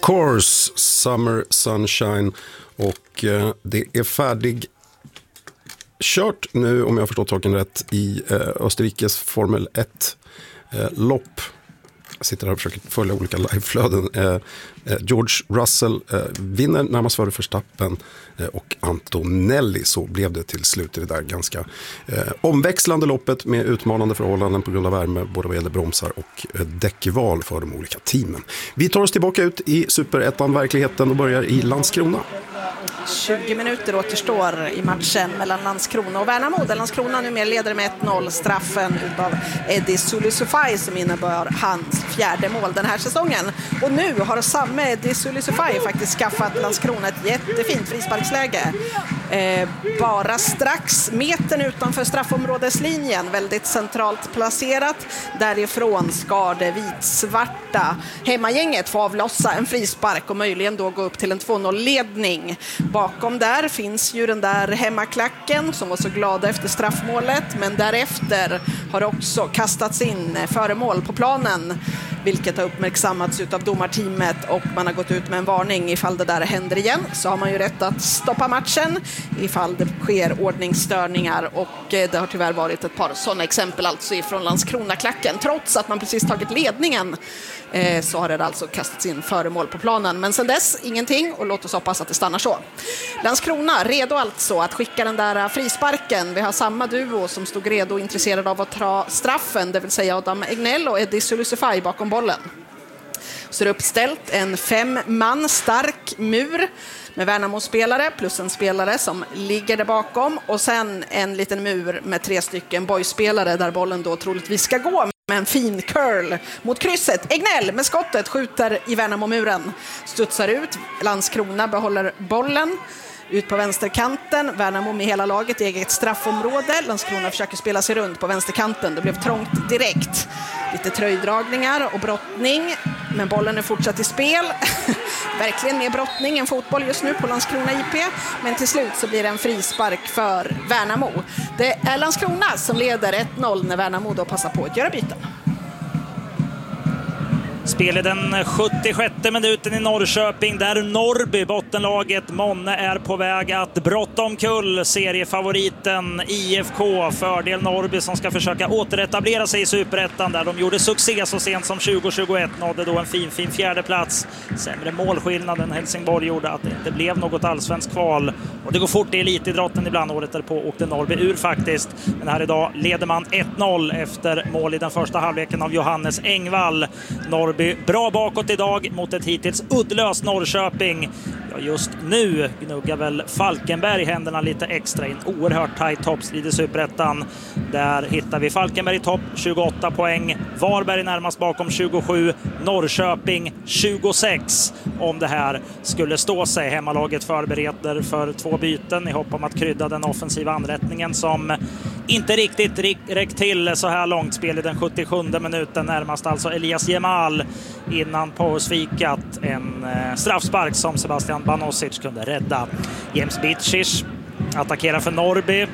Course, Summer Sunshine, och det är färdig kört nu, om jag har förstått saken rätt, i Österrikes Formel 1-lopp. Jag sitter här och försöker följa olika liveflöden. George Russell vinner närmast före Verstappen och Antonelli, så blev det till slut i det där ganska omväxlande loppet med utmanande förhållanden på grund av värme, både vad gäller bromsar och däckval för de olika teamen. Vi tar oss tillbaka ut i Super-ettan-verkligheten och börjar i Landskrona. 20 minuter återstår i matchen mellan Landskrona och Värnamo. Landskrona numera leder med 1-0, straffen utav Eddie Sulisufaj som innebär hans fjärde mål den här säsongen. Och nu har samme Eddie Sulisufaj faktiskt skaffat Landskrona ett jättefint frisparksläge. Bara strax metern utanför straffområdeslinjen, väldigt centralt placerat. Därifrån ska det vitsvarta hemmagänget få avlossa en frispark och möjligen då gå upp till en 2-0-ledning. Bakom där finns ju den där hemmaklacken som var så glada efter straffmålet, men därefter har det också kastats in föremål på planen, vilket har uppmärksammats av domarteamet, och man har gått ut med en varning. Ifall det där händer igen så har man ju rätt att stoppa matchen ifall det sker ordningsstörningar, och det har tyvärr varit ett par sådana exempel alltså ifrån Landskrona-klacken. Trots att man precis tagit ledningen så har det alltså kastats in föremål på planen, men sen dess ingenting, och låt oss hoppas att det stannar så. Landskrona redo alltså att skicka den där frisparken. Vi har samma duo som stod redo och intresserad av att ta straffen, det vill säga Adam Egnell och Eddie Sulisufaj bakom bollen. Så det är uppställt en 5 man stark mur med Värnamo-spelare plus en spelare som ligger där bakom, och sen en liten mur med 3 stycken boyspelare där bollen då troligtvis ska gå med en fin curl mot krysset. Egnell med skottet skjuter i Värnamo-muren, studsar ut, Landskrona behåller bollen ut på vänsterkanten, Värnamo med hela laget i eget straffområde. Landskrona försöker spela sig runt på vänsterkanten, det blev trångt direkt. Lite tröjdragningar och brottning, men bollen är fortsatt i spel. Verkligen mer brottning än fotboll just nu på Landskrona IP, men till slut så blir det en frispark för Värnamo. Det är Landskrona som leder 1-0 när Värnamo då passar på att göra byten. Spel i den 76 minuten i Norrköping, där Norrby, bottenlaget Monne, är på väg att brotta omkull seriefavoriten IFK. Fördel Norrby som ska försöka återetablera sig i Superettan, där de gjorde succé så sent som 2021, nådde då en fin fjärde plats. Sämre målskillnaden Helsingborg gjorde att det inte blev något allsvensk kval, och det går fort i elitidrotten ibland. Året därpå åkte Norrby ur faktiskt, men här idag leder man 1-0 efter mål i den första halvleken av Johannes Engvall. Norrby bra bakåt idag mot ett hittills uddlöst Norrköping. Ja, just nu gnuggar väl Falkenberg händerna lite extra i en oerhört tajt toppstrid i Superettan. Där hittar vi Falkenberg i topp, 28 poäng. Varberg närmast bakom 27. Norrköping 26. Om det här skulle stå sig. Hemmalaget förbereder för 2 byten i hopp om att krydda den offensiva anrättningen som inte riktigt räckt till så här långt. Spel i den 77 minuten, närmast alltså Elias Jemal innan pausfikat. En straffspark som Sebastian Banosic kunde rädda. James Bitchis attackerar för Norrby.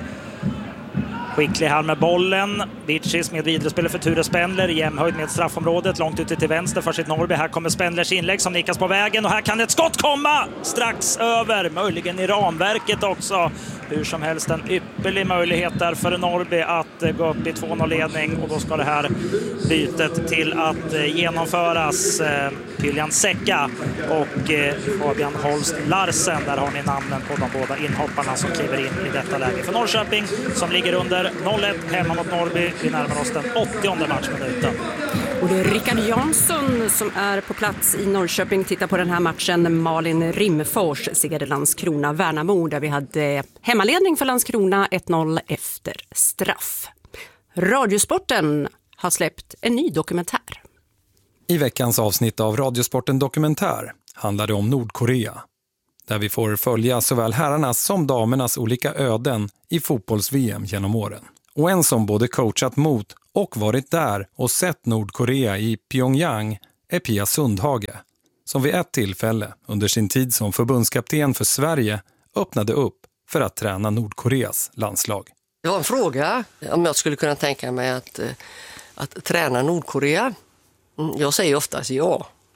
Skicklig här med bollen. Bitchis med vidarespelare för Ture Spendler. Jämnhöjd med straffområdet, långt ute till vänster för sitt Norrby. Här kommer Spendlers inlägg som nickas på vägen, och här kan ett skott komma strax över, möjligen i ramverket också. Hur som helst en ypperlig möjlighet där för Norrby att gå upp i 2-0-ledning, och då ska det här bytet till att genomföras. Kylian Secka och Fabian Holst Larsen, där har ni namnen på de båda inhopparna som kliver in i detta läge för Norrköping, som ligger under 0-1 hemma mot Norrby. Vi närmar oss den 80:e matchminuten. Och det är Rickard Jansson som är på plats i Norrköping. Titta på den här matchen. Malin Rimfors segrade Landskrona Värnamo, där vi hade hemmaledning för Landskrona 1-0 efter straff. Radiosporten har släppt en ny dokumentär. I veckans avsnitt av Radiosporten Dokumentär handlar det om Nordkorea, där vi får följa såväl herrarnas som damernas olika öden i fotbolls-VM genom åren. Och en som både coachat mot och varit där och sett Nordkorea i Pyongyang är Pia Sundhage, som vid ett tillfälle under sin tid som förbundskapten för Sverige öppnade upp för att träna Nordkoreas landslag. Jag har en fråga om jag skulle kunna tänka mig att träna Nordkorea. Jag säger oftast ja.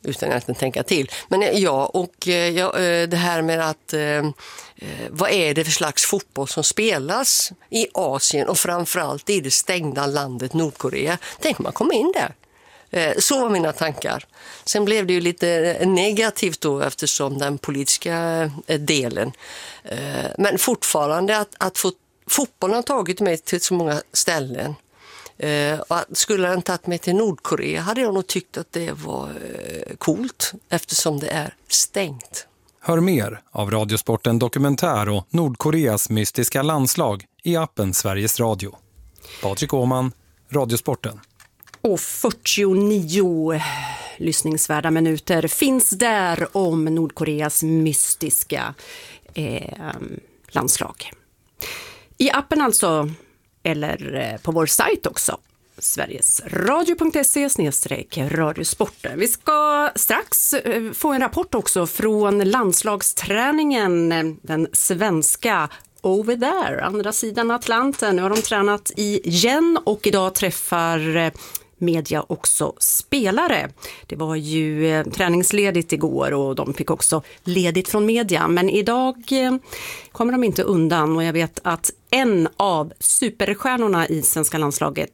utan att tänka till. Men det här med att vad är det för slags fotboll som spelas i Asien och framförallt i det stängda landet Nordkorea. Tänk man kom in där. Så var mina tankar. Sen blev det ju lite negativt då eftersom den politiska delen. Men fortfarande att få fotbollen har tagit mig till så många ställen. Skulle den tagit mig till Nordkorea hade jag nog tyckt att det var coolt eftersom det är stängt. Hör mer av Radiosporten Dokumentär och Nordkoreas mystiska landslag i appen Sveriges Radio. Patrik Åhman, Radiosporten. Och 49 lyssningsvärda minuter finns där om Nordkoreas mystiska landslag. I appen alltså, eller på vår sajt också, sverigesradio.se/radiosporten. Vi ska strax få en rapport också från landslagsträningen, den svenska over there, andra sidan Atlanten. Nu har de tränat igen och idag träffar media också spelare. Det var ju träningsledigt igår och de fick också ledigt från media. Men idag kommer de inte undan och jag vet att en av superstjärnorna i svenska landslaget,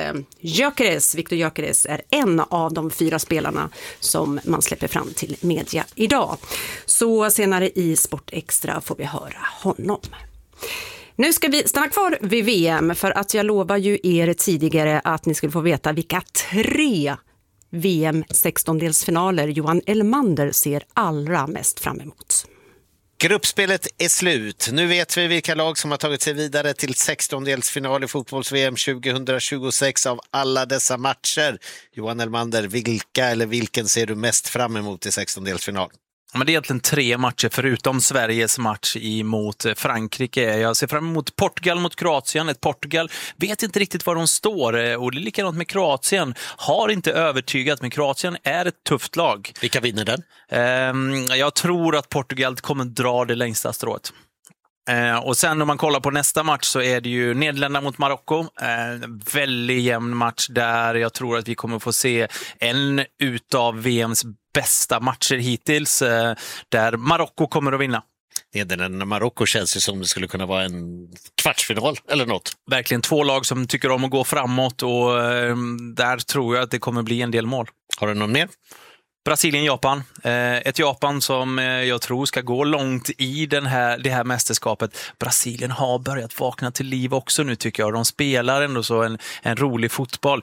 Victor Gyökeres, är en av de 4 spelarna som man släpper fram till media idag. Så senare i Sport Extra får vi höra honom. Nu ska vi stanna kvar vid VM för att jag lovar ju er tidigare att ni skulle få veta vilka 3 VM 16-delsfinaler Johan Elmander ser allra mest fram emot. Gruppspelet är slut. Nu vet vi vilka lag som har tagit sig vidare till 16-delsfinal i fotbolls-VM 2026 av alla dessa matcher. Johan Elmander, vilken ser du mest fram emot i 16-delsfinal? Men det är egentligen 3 matcher förutom Sveriges match mot Frankrike. Jag ser fram emot Portugal mot Kroatien. Portugal vet inte riktigt var de står och det är likadant med Kroatien. Har inte övertygat, men Kroatien är ett tufft lag. Vilka vinner den? Jag tror att Portugal kommer dra det längsta strået. Och sen om man kollar på nästa match så är det ju Nederländerna mot Marocko. Väldigt jämn match där. Jag tror att vi kommer få se en utav VMs bästa matcher hittills där Marocko kommer att vinna. Nederländerna-Marocko känns ju som det skulle kunna vara en kvartsfinal eller något. Verkligen 2 lag som tycker om att gå framåt och där tror jag att det kommer bli en del mål. Har du någon mer? Brasilien-Japan. Ett Japan som jag tror ska gå långt i det här mästerskapet. Brasilien har börjat vakna till liv också nu tycker jag. De spelar ändå så en rolig fotboll.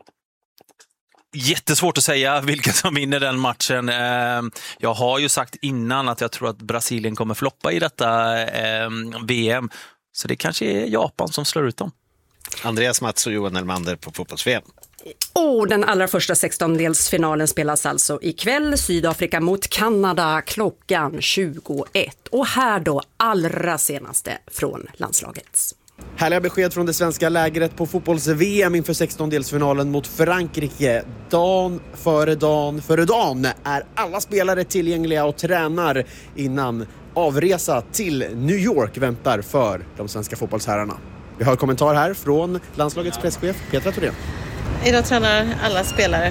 Jättesvårt att säga vilka som vinner den matchen. Jag har ju sagt innan att jag tror att Brasilien kommer floppa i detta VM. Så det kanske är Japan som slår ut dem. Andreas Mats och Johan Elmander på fotbolls-VM. Den allra första 16-delsfinalen spelas alltså ikväll. Sydafrika mot Kanada klockan 21. Och här då allra senaste från landslagets. Härliga besked från det svenska lägret på fotbolls-VM inför 16-delsfinalen mot Frankrike. Dan före dagen är alla spelare tillgängliga och tränar innan avresa till New York väntar för de svenska fotbollsherrarna. Vi har kommentar här från landslagets presschef Petra Thorén. Idag tränar alla spelare.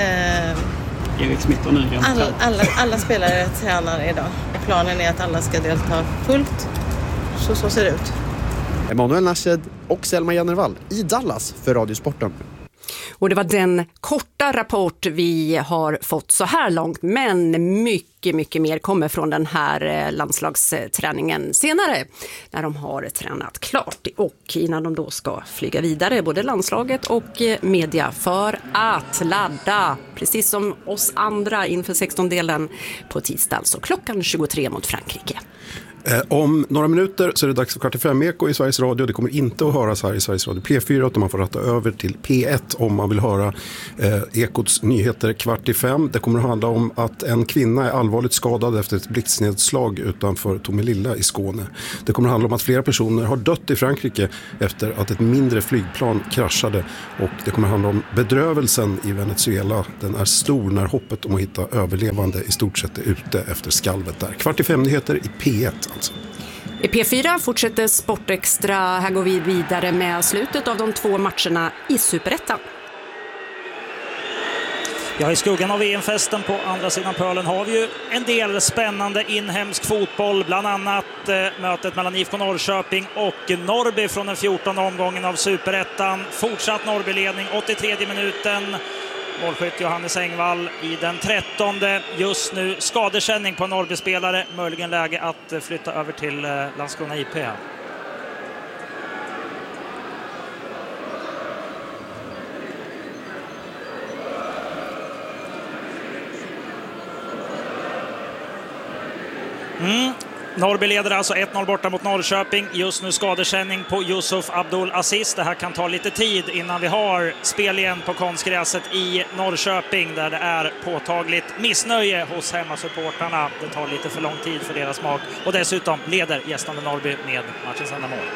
Erik Smith och Nygren. Alla spelare tränar idag. Planen är att alla ska delta fullt. Så ser det ut. Emanuel Nashed och Selma Jannervall i Dallas för Radiosporten. Och det var den korta rapport vi har fått så här långt, men mycket mer kommer från den här landslagsträningen senare när de har tränat klart och innan de då ska flyga vidare, både landslaget och media, för att ladda, precis som oss andra, inför 16-delen på tisdag, alltså klockan 23 mot Frankrike. Om några minuter så är det dags för 45-eko i Sveriges Radio. Det kommer inte att höras här i Sveriges Radio P4 utan man får ratta över till P1 om man vill höra Ekots nyheter 4:45. Det kommer att handla om att en kvinna är allvarligt skadad efter ett blixtnedslag utanför Tomelilla i Skåne. Det kommer att handla om att flera personer har dött i Frankrike efter att ett mindre flygplan kraschade. Och det kommer att handla om bedrövelsen i Venezuela. Den är stor när hoppet om att hitta överlevande i stort sett är ute efter skalvet där. 45-nyheter i P1. Alltså. I P4 fortsätter Sportextra. Här går vi vidare med slutet av de 2 matcherna i Superettan. Ja, i skuggan av VM-festen på andra sidan pölen har vi ju en del spännande inhemsk fotboll. Bland annat mötet mellan IFK Norrköping och Norrby från den 14:e omgången av Superettan. Fortsatt Norrby-ledning, 83:e minuten. Målskytt Johannes Engvall i den 13:e. Just nu skadekänning på Norrby-spelare. Möjligen läge att flytta över till Landskrona IP. Norrby leder alltså 1-0 borta mot Norrköping. Just nu skadekänning på Yusuf Abdul Aziz. Det här kan ta lite tid innan vi har spel igen på konstgräset i Norrköping, där det är påtagligt missnöje hos hemmasupportarna. Det tar lite för lång tid för deras smak. Och dessutom leder gästande Norrby med matchens enda mål.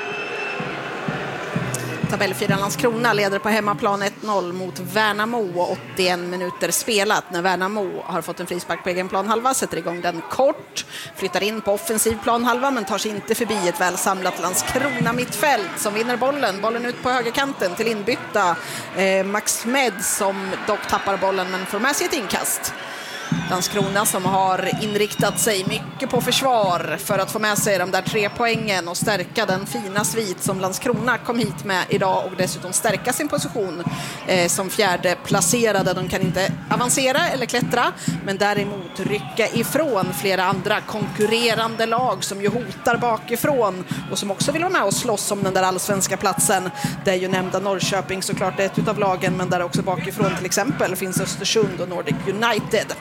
Tabellfyran Landskrona leder på hemmaplan 1-0 mot Värnamo och 81 minuter spelat när Värnamo har fått en frispark på egen planhalva, sätter igång den kort, flyttar in på offensiv planhalva men tar sig inte förbi ett välsamlat Landskrona mittfält som vinner bollen ut på högerkanten till inbytta Max Med, som dock tappar bollen men får med sig ett inkast. Landskrona som har inriktat sig mycket på försvar för att få med sig de där 3 poängen och stärka den fina svit som Landskrona kom hit med idag, och dessutom stärka sin position som 4:e placerade. De kan inte avancera eller klättra, men däremot rycka ifrån flera andra konkurrerande lag som ju hotar bakifrån och som också vill vara med och slåss om den där allsvenska platsen. Det är ju nämnda Norrköping såklart ett utav lagen, men där också bakifrån till exempel finns Östersund och Nordic United.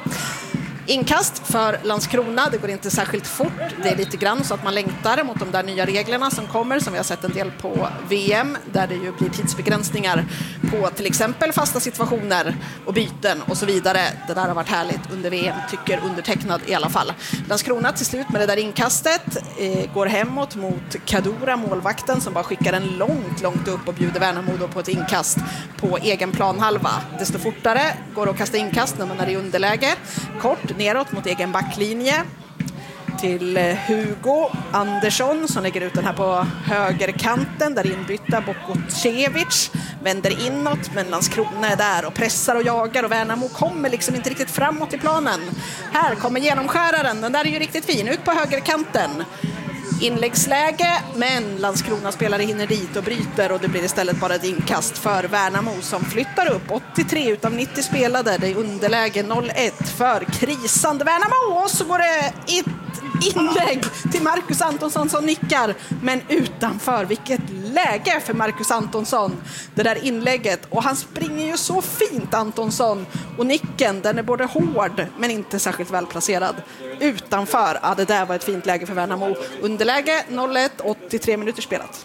Inkast för Landskrona, det går inte särskilt fort. Det är lite grann så att man längtar mot de där nya reglerna som kommer, som vi har sett en del på VM, där det ju blir tidsbegränsningar på till exempel fasta situationer och byten och så vidare. Det där har varit härligt under VM, tycker undertecknad i alla fall. Landskrona till slut med det där inkastet går hemåt mot Kadura, målvakten, som bara skickar en långt upp och bjuder Värnamo då på ett inkast på egen planhalva. Desto fortare går det att kasta inkast när man är i underläge. Kort neråt mot egen backlinje till Hugo Andersson som lägger ut den här på högerkanten, där inbytta Bokocevic vänder inåt, men Landskrona är där och pressar och jagar och Värnamo kommer liksom inte riktigt framåt i planen. Här kommer genomskäraren, den där är ju riktigt fin, ut på högerkanten. Inläggsläge, men Landskrona spelare hinner dit och bryter, och det blir istället bara ett inkast för Värnamo som flyttar upp 83 utav 90 spelade. Det är underläge 0-1 för krisande Värnamo, och så går det ett inlägg till Marcus Antonsson som nickar, men utanför. Vilket läge för Marcus Antonsson, det där inlägget, och han springer ju så fint, Antonsson, och nicken, den är både hård men inte särskilt välplacerad utanför. Ja, det där var ett fint läge för Värnamo. Underläge 0-1, 83 minuter spelat.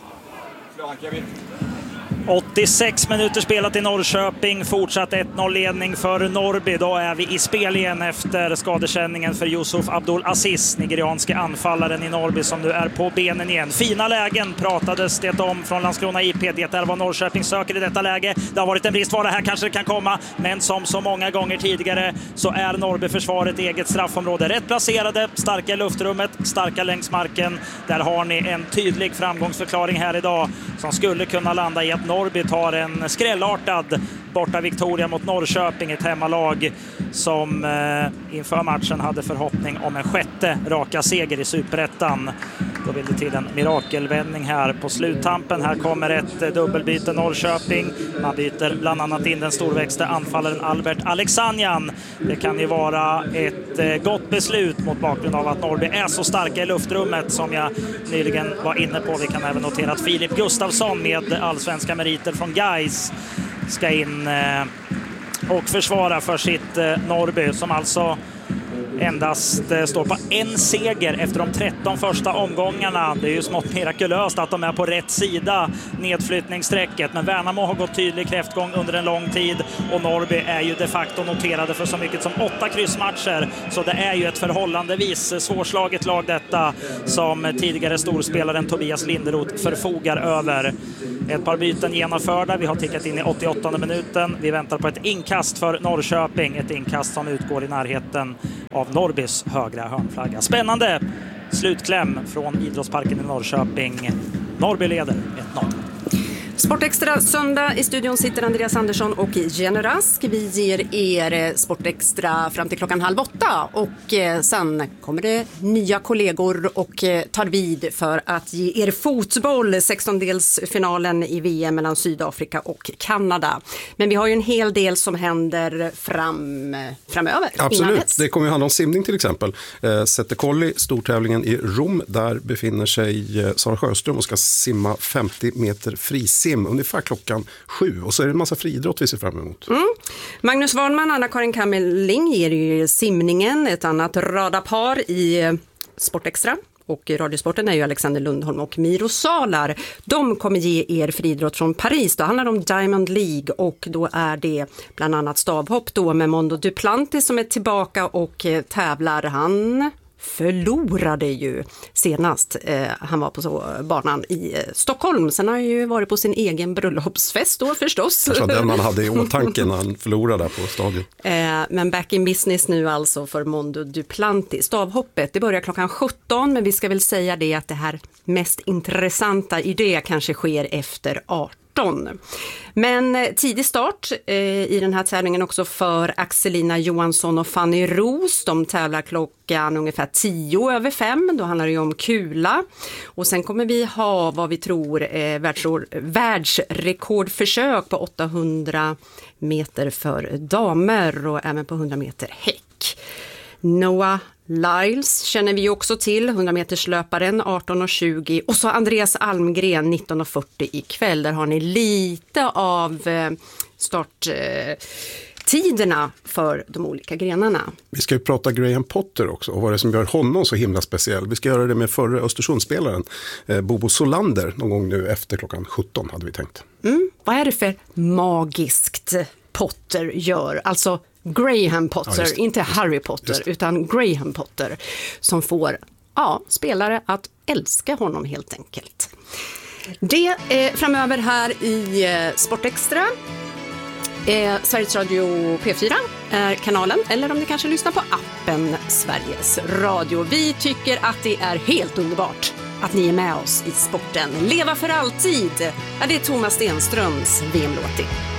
86 minuter spelat i Norrköping, fortsatt 1-0-ledning för Norrby. Då är vi i spel igen efter skadekänningen för Yusuf Abdul Aziz, nigerianska anfallaren i Norrby, som nu är på benen igen. Fina lägen pratades det om från Landskrona IP. Det är vad Norrköping söker i detta läge. Det har varit en bristvara, här kanske det kan komma, men som så många gånger tidigare så är Norrby-försvaret eget straffområde. Rätt placerade, starka i luftrummet, starka längs marken. Där har ni en tydlig framgångsförklaring här idag som skulle kunna landa i att Norrby tar en skrällartad borta Victoria mot Norrköping, ett hemmalag som inför matchen hade förhoppning om en 6:e raka seger i Superettan. Då vill det till en mirakelvändning här på sluttampen. Här kommer ett dubbelbyte Norrköping. Man byter bland annat in den storväxte anfallaren Albert Alexanjan. Det kan ju vara ett gott beslut mot bakgrund av att Norrby är så starka i luftrummet som jag nyligen var inne på. Vi kan även notera att Filip Gustafsson med allsvenska meriter från Gais ska in och försvara för sitt Norrby, som alltså endast står på en seger efter de 13 första omgångarna. Det är ju smått mirakulöst att de är på rätt sida nedflyttningssträcket, men Värnamo har gått tydlig kräftgång under en lång tid, och Norrby är ju de facto noterade för så mycket som 8 kryssmatcher, så det är ju ett förhållandevis svårslaget lag detta som tidigare storspelaren Tobias Linderoth förfogar över. Ett par byten genomförda, vi har tickat in i 88:e minuten. Vi väntar på ett inkast för Norrköping, ett inkast som utgår i närheten av Norrbys högra hörnflagga. Spännande slutkläm från idrottsparken i Norrköping. Norrby leder 1-0. Sportextra söndag. I studion sitter Andreas Andersson och Jenny Rask. Vi ger er Sportextra fram till 7:30 och sen kommer det nya kollegor och tar vid för att ge er fotboll, 16-delsfinalen i VM mellan Sydafrika och Kanada. Men vi har ju en hel del som händer framöver. Absolut, det kommer ju handla om simning till exempel. Settekolli, stortävlingen i Rom, där befinner sig Sara Sjöström och ska simma 50 meter frisim ungefär 7:00 och så är det en massa friidrott vi ser fram emot. Magnus Wahlman, Anna-Karin Kammeling ger ju simningen, ett annat radarpar i Sportextra. Och Radiosporten är ju Alexander Lundholm och Miro Salar. De kommer ge er friidrott från Paris. Då handlar det om Diamond League och då är det bland annat stavhopp då med Mondo Duplantis som är tillbaka och tävlar. Han förlorade ju senast han var på banan i Stockholm. Sen har han ju varit på sin egen bröllopsfest då förstås. Kanske den man hade i åtanke när han förlorade där på stadion. Men back in business nu alltså för Mondo Duplantis. Stavhoppet, det börjar 17:00 men vi ska väl säga det att det här mest intressanta i det kanske sker efter 18. Men tidig start i den här tävlingen också för Axelina Johansson och Fanny Roos. De tävlar klockan ungefär 5:10. Då handlar det ju om kula. Och sen kommer vi ha vad vi tror världsrekordförsök på 800 meter för damer och även på 100 meter häck. Noah Lyles känner vi också till, 100-meterslöparen 18:20 och så Andreas Almgren 19:40 ikväll. Där har ni lite av starttiderna för de olika grenarna. Vi ska ju prata Graham Potter också och vad det är som gör honom så himla speciell. Vi ska göra det med förre Östersundsspelaren Bobo Solander någon gång nu efter 17:00 hade vi tänkt. Vad är det för magiskt Potter gör? Alltså Graham Potter, inte Harry Potter utan Graham Potter som får spelare att älska honom helt enkelt. Det är framöver här i Sportextra. Sveriges Radio P4 är kanalen, eller om ni kanske lyssnar på appen Sveriges Radio. Vi tycker att det är helt underbart att ni är med oss i sporten. Leva för alltid! Ja, det är Thomas Stenströms VM-låt.